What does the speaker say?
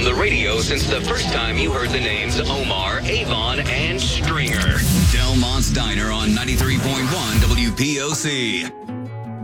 the radio since the first time you heard the names Omar, Avon, and Stringer. Del Mont's Diner on 93.1 WPOC.